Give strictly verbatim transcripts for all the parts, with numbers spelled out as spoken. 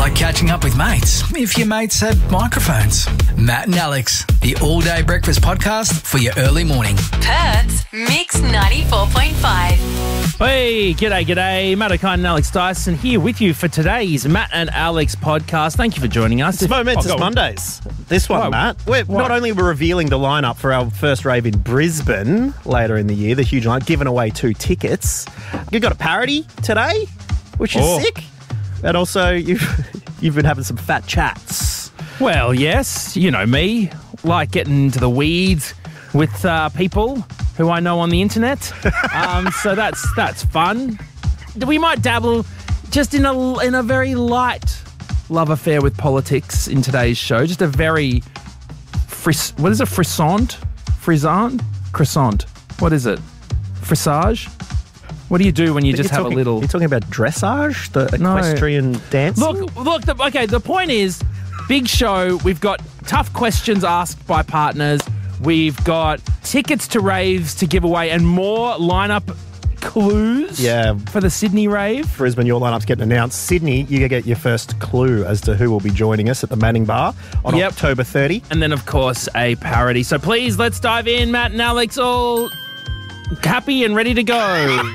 like catching up with mates if your mates had microphones. Matt and Alex, the all-day breakfast podcast for your early morning. Perth's Mix ninety-four point five. Hey, g'day, g'day. Matt O'Kine and Alex Dyson here with you for today's Matt and Alex podcast. Thank you for joining us. It's Momentous Oh, go on. Mondays. This one, Why? Matt. We're, Why? not only we're revealing the lineup for our first rave in Brisbane later in the year, the huge lineup, giving away two tickets. You've got a parody today, which is Oh. sick. And also, you've, you've been having some fat chats. Well, yes, you know me, like getting into the weeds with uh, people who I know on the internet. um, so that's that's fun. We might dabble just in a in a very light love affair with politics in today's show. Just a very fris. What is it? Frissant, frisant, croissant. What is it? Frissage. What do you do when you just You're have talking- a little? You're talking about dressage, the No. equestrian dance? Look, look. The, okay, the point is, big show. We've got tough questions asked by partners. We've got tickets to raves to give away and more lineup clues. Yeah. For the Sydney rave. Brisbane, your lineup's getting announced. Sydney, you get your first clue as to who will be joining us at the Manning Bar on Yep. October thirtieth. And then, of course, a parody. So please, let's dive in. Matt and Alex all happy and ready to go.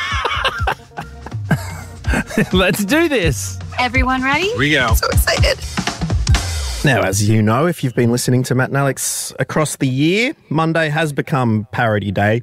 Let's do this. Everyone ready? we go. So excited. Now, as you know, if you've been listening to Matt and Alex across the year, Monday has become parody day.